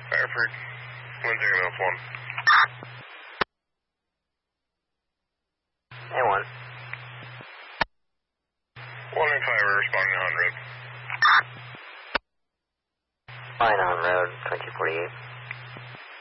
Fireproof 1001. A1. 185 responding on road. Fine on road, 2248.